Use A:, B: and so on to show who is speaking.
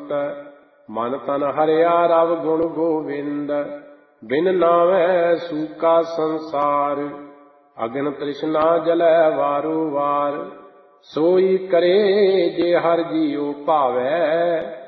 A: ਸੰਤ। ਮਨ ਤਨ ਹਰਿਆ ਰਵ ਗੁਣ ਗੋਵਿੰਦ। ਬਿਨ ਨਾਵੈ ਸੂਕਾ ਸੰਸਾਰ। ਅਗਨ ਤ੍ਰਿਸ਼ਨਾ ਜਲੈ ਵਾਰੋ ਵਾਰ। ਸੋਈ ਕਰੇ ਜੇ ਹਰਿ ਜੀਉ ਭਾਵੈ।